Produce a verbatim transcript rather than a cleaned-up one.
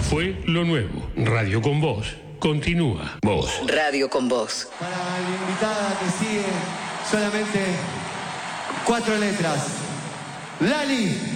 fue lo nuevo. Radio con Vos. Continúa. Vos. Radio con Vos. Para la invitada que sigue, solamente cuatro letras. Lali.